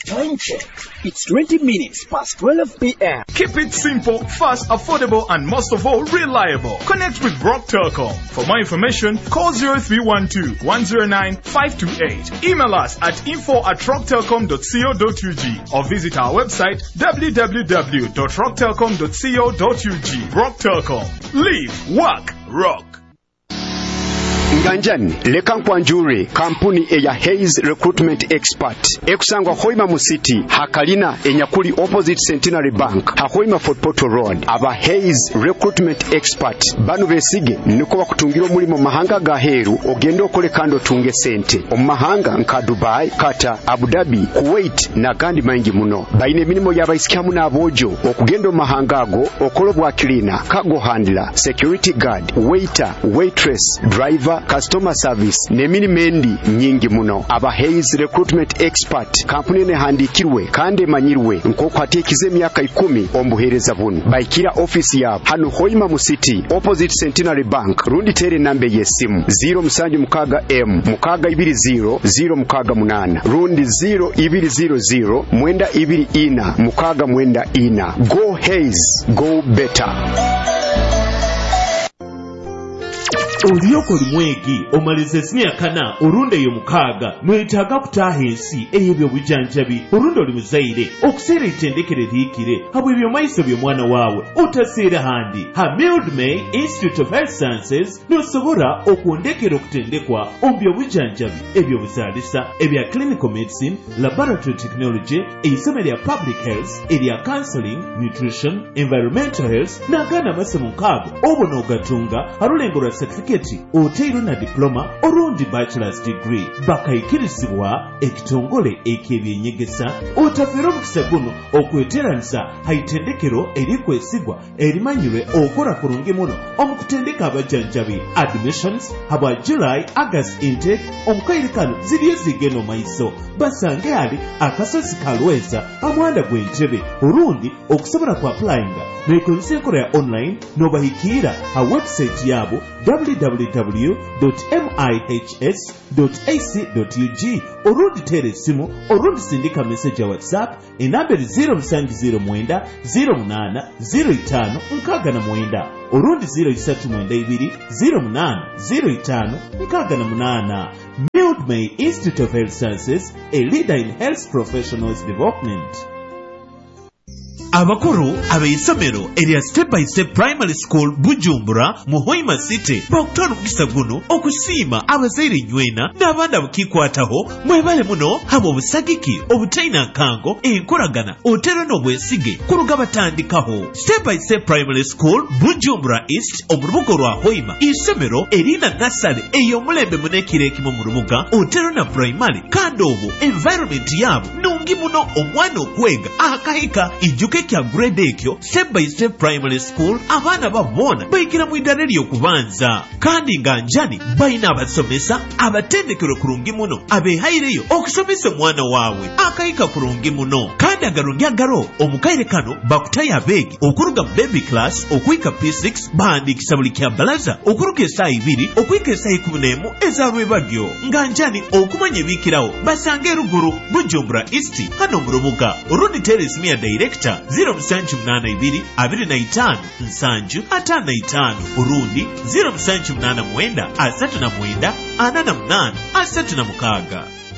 Time check. It's 20 minutes past 12 p.m. Keep it simple, fast, affordable, and most of all, reliable. Connect with Rock Telecom. For more information, call 0312-109-528. Email us at info@rocktelecom.co.ug or visit our website www.rocktelecom.co.ug. Rock Telecom. Live, work, rock. Nganjani leka nkwanjure kampuni eya Hayes Recruitment Expert ekusangwa Hoima mu City hakalina enyakuli opposite Centenary Bank Hoima Fort Portal Road. Aba Hayes Recruitment Expert banu besige niko bakutungira omulimo mahanga ga heru ogenda okole kando tunge sente omahanga nka Dubai, Qatar, Abu Dhabi, Kuwait na gandi mangi muno. Baine milimo y'abaisikamu n'abojo okugenda omahanga ago okolo bwa cleaner, cargo handler, security guard, waiter, waitress, driver, customer service nemini mendi nyingi muno. Aba Hayes Recruitment Expert kampuni ne handikirwe kandi manyirwe nkoko atekize emyaka 10 ombuhereza bunu baikira office yabo hano Hoima mu City opposite Centenary Bank rundi tere nambe yesimu 0720 rundi 0200 Go Hayes, go better. Oliyoko limwegi omalize sinya kana urunde yo mukaga mwetaga kutaha ensi eyebyo bujanjabi urundo limuzaire okusera itendekere likire habwe byo maiso byo mwana wawe otasera handi ha Mildmay Institute of Health Sciences no sobora okundekera okutendekwa ombyo bujanjabi ebyo buzalisa ebya clinical medicine, laboratory technology, eisomero ya public health, area counseling, nutrition, environmental health na gana masomo kago obono gatunga harulengora certificate oteiro na diploma orundi bachelor's degree bakayikirizibwa ekitongole ekebyenyegesa otafero mukisaguno okweteranisa haitendekero erikwesigwa erimanyirwe okora kurungi muno omukutendeka abajanjabi admissions habwa July August intake omukairikano ziriyo zigeno maiso basange ali akasozi kalweza amwanda gwentebe urundi okusobora ku applyinga nekonsenkora ya online nobahikira ha website yabo www.mihs.ac.ug orundi tere simu orundi sindika message ya WhatsApp enamberi 0709 08 05 nkagana orundi 0392 08 05 nkagana munana. Mildmay Institute of Health Sciences, a leader in health professionals development. Abakuru abeisomero area step by step primary school Bujumbura mu Hoima City bakutwala kukisaguno okusima abazaire nywena n'abanda bukikwataho mwebale muno habo busagiki obutaina kango enkoragana otero n'obwesige kuruga batandikaho step by step primary school Bujumbura East omurubugo rwa Hoima isomero erina nasale eyo mulembe munekire kimo mu rubuga otero na primary kandobo environment yabo nungi muno omwana okwega akahika ijuke kya grade ekyo step by step primary school abana babona bayikira mu idare lyo kubanza kandi nganjani bayina abasomesa abatendekero kurungi muno abehaireyo okusomesa mwana wawe akayika kurungi muno kandi agarungi agaro omukaire kano bakutaya begi okuruga baby class okuika P6 bandikisa buli kyabalaza okuruka esaa 2 okuika esaa 11 ezarwe bagyo nganjani okumanya bikirawo basange ruguru Bujumbura East hano mu rubuga urundi teresi mia director 0782 25 nsanju atana 5 urundi 0789 39 88 36.